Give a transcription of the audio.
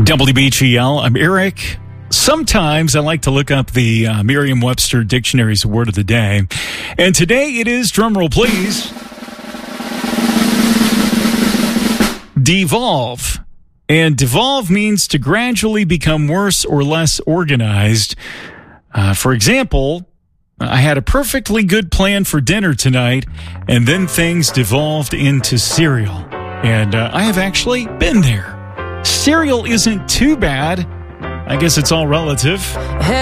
WBGL, I'm Eric. Sometimes I like to look up the Merriam-Webster Dictionary's word of the day. And today it is, drumroll please, devolve. And devolve means to gradually become worse or less organized. For example, I had a perfectly good plan for dinner tonight, and then things devolved into cereal. And I have actually been there. Cereal isn't too bad. I guess it's all relative.